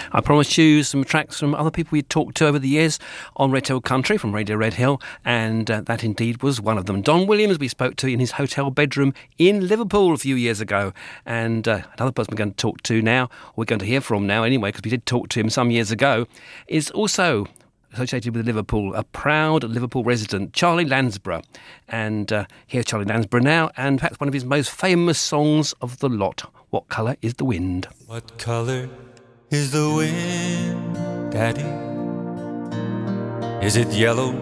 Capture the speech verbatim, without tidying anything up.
I promised you some tracks from other people we'd talked to over the years on Red Hill Country from Radio Red Hill, and uh, that indeed was one of them. Don Williams we spoke to in his hotel bedroom in Liverpool a few years ago, and uh, another person we're going to talk to now, we're going to hear from now anyway, because we did talk to him some years ago, is also associated with Liverpool, a proud Liverpool resident, Charlie Lansborough. And uh, here's Charlie Lansborough now, and perhaps one of his most famous songs of the lot, What Colour is the Wind? What colour is the wind, Daddy? Is it yellow